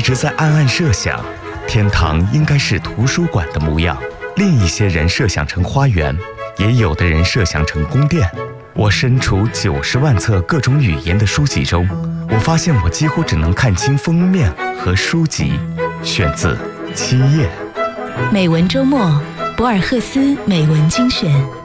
直在暗暗设想，天堂应该是图书馆的模样。另一些人设想成花园，也有的人设想成宫殿。我身处90万册各种语言的书籍中，我发现我几乎只能看清封面和书籍。选自七叶。 美文周末，博尔赫斯美文精选。